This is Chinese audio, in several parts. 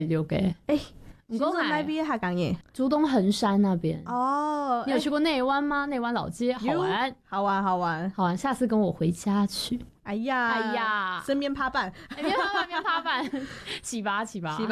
留给新竹那边还讲耶， 竹东横山那边哦， 你有去过内湾吗？内湾老街好玩， 好玩，好玩， 好玩，下次跟我回家去。 哎呀，身边趴板， 面趴板，起吧，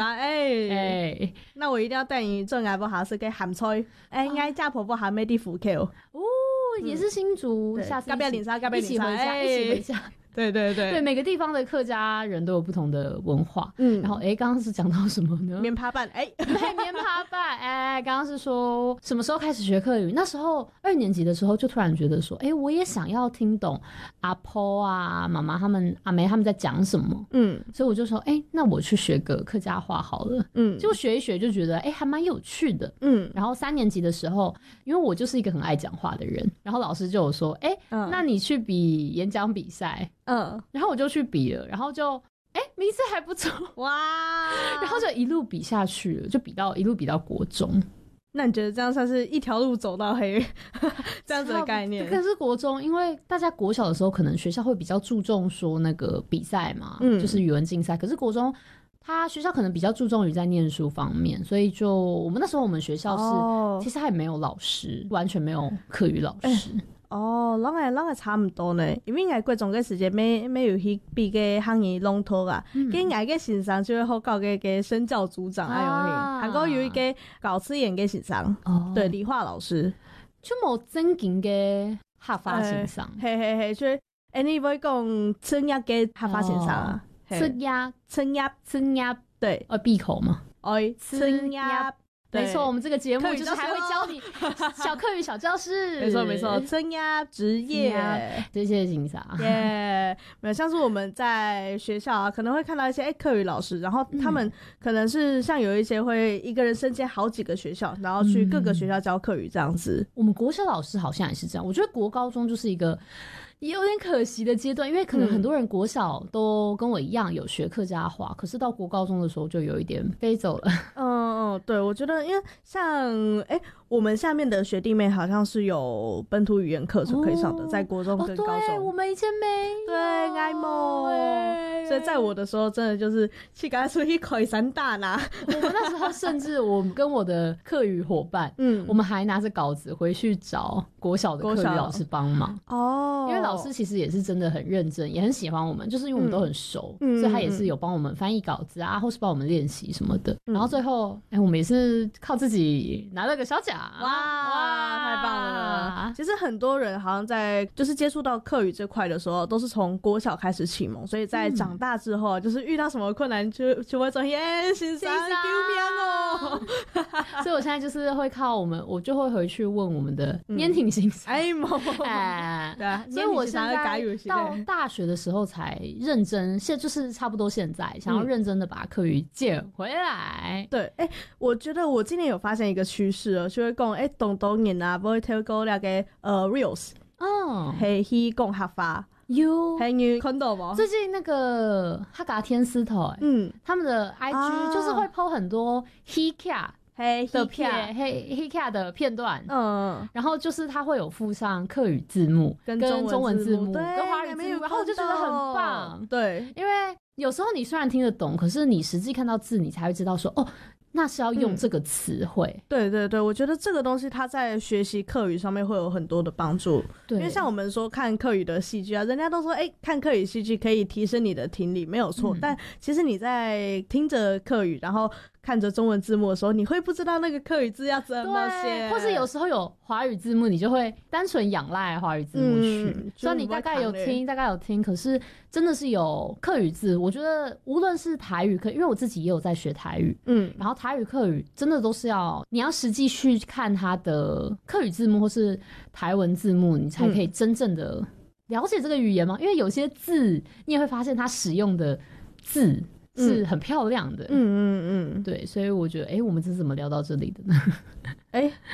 那我一定要带你正爱不好是给咸菜，爱家婆婆还没地福 Q 哦，也是新竹，下次一起回家。 对， 每个地方的客家人都有不同的文化。然后刚刚是讲到什么呢？ 棉趴板， 棉趴板，刚刚是说什么时候开始学客语？那时候2年级的时候就突然觉得说，我也想要听懂阿婆啊、妈妈他们、阿梅他们在讲什么。所以我就说，那我去学个客家话好了。结果学一学就觉得，还蛮有趣的。然后3年级的时候，因为我就是一个很爱讲话的人，然后老师就有说，那你去比演讲比赛。然后我就去比了，然后就名次还不错哇，然后就一路比下去了，就一路比到国中。 那你觉得这样算是一条路走到黑这样子的概念？ 可是国中，因为大家国小的时候可能学校会比较注重说那个比赛嘛，就是语文竞赛，可是国中他学校可能比较注重于在念书方面，所以就我们那时候我们学校是其实还没有老师，完全没有客语老师。 咱个差唔多呢，因为我国中嘅时间没有去比个行业龙头啊，跟我嘅先生就会好搞个身教组长还有韩国有一个搞吃演嘅先生，对，理化老师， 就冇正经嘅客家先生， 嘿，就你会讲春鸭嘅客家先生啊，春鸭，对， 闭口嘛， 春鸭。 没错，我们这个节目就是还会教你小客语小教室。 没错，增压职业， 这些警察耶，没有像是我们在学校啊，可能会看到一些客语老师，然后他们可能是像有一些会一个人身兼好几个学校，然后去各个学校教客语这样子。 我们国小老师好像也是这样，我觉得国高中就是一个也有点可惜的阶段，因为可能很多人国小都跟我一样有学客家话，可是到国高中的时候就有一点飞走了。 对，我觉得因为像我们下面的学弟妹好像是有本土语言课是可以上的，在国中跟高中。 对，我们以前没有。 对，爱慕所以在我的时候真的就是去给他出去开山大拿。 我们那时候甚至我跟我的客语伙伴，我们还拿着稿子回去找国小的客语老师帮忙。因为老师其实也是真的很认真，也很喜欢我们，就是因为我们都很熟，所以他也是有帮我们翻译稿子啊，或是帮我们练习什么的。然后最后我们也是靠自己拿了个小奖。 哇，太棒了！其实很多人好像在就是接触到客语这块的时候，都是从国小开始启蒙，所以在长大之后，就是遇到什么困难就会说先生救命哦！ 所以我现在就是会靠我就会回去问我们的年挺先生。对啊，所以我现在到大学的时候才认真，就是差不多现在想要认真的把客语捡回来。 对，我觉得我今年有发现一个趋势哦，就会讲东人啊，不会透过那个reels，係去講客話。還有看到嗎？ 最近那个哈嘎天丝头，他们的 IG 就是会 po 很多 Hika 的片，Hika 的片段，然后就是他会有附上客语字幕、跟中文字幕、跟华语字幕，然后我就觉得很棒。 对， 因为有时候你虽然听得懂，可是你实际看到字，你才会知道说那是要用这个词汇。 对，我觉得这个东西它在学习客语上面会有很多的帮助。对，因为像我们说看客语的戏剧啊，人家都说看客语戏剧可以提升你的听力，没有错。但其实你在听着客语，然后看着中文字幕的时候，你会不知道那个客语字要怎么写， 或是有时候有华语字幕，你就会单纯仰赖华语字幕去。所以你大概有听，可是真的是有客语字。我觉得无论是台语客，因为我自己也有在学台语，然后台语客语真的都是你要实际去看它的客语字幕或是台文字幕，你才可以真正的了解这个语言嘛。因为有些字你也会发现它使用的字是很漂亮的。对，所以我觉得我们这是怎么聊到这里的呢？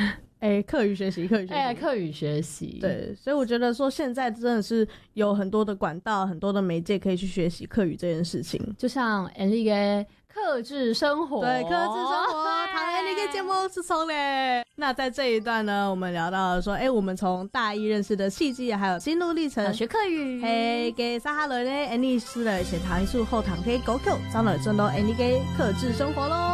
课语学习，课语学习， 对，所以我觉得说现在真的是有很多的管道，很多的媒介可以去学习课语这件事情， 就像 Enrique 客制生活， 对，客制生活，唐 Enrique 节目是从嘞。那在这一段呢，我们聊到了说，我们从大一认识的契机，还有心路历程， 学客语， 给撒哈伦呢，Enrique 的写唐一术后堂可以狗口，张了真都 Enrique 客制生活咯。